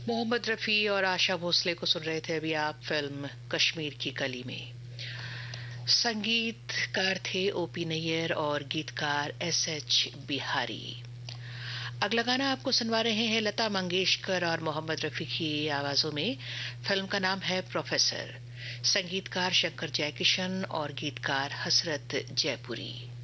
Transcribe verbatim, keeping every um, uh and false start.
मोहम्मद रफ़ी और आशा भोसले को सुन रहे थे अभी आप फिल्म कश्मीर की कली में। संगीतकार थे ओपी नैयर और गीतकार एस एच बिहारी। अगला गाना आपको सुनवा रहे हैं लता मंगेशकर और मोहम्मद रफ़ी की आवाजों में। फिल्म का नाम है प्रोफेसर। संगीतकार शंकर जयकिशन और गीतकार हसरत जयपुरी।